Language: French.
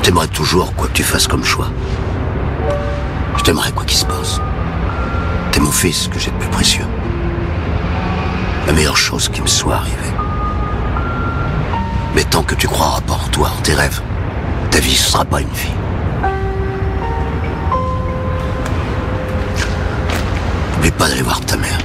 Je t'aimerai toujours, quoi que tu fasses comme choix. Je t'aimerai quoi qu'il se passe. T'es mon fils que j'ai de plus précieux. La meilleure chose qui me soit arrivée. Mais tant que tu croiras pas en toi, en tes rêves, ta vie ce sera pas une vie. N'oublie pas d'aller voir ta mère.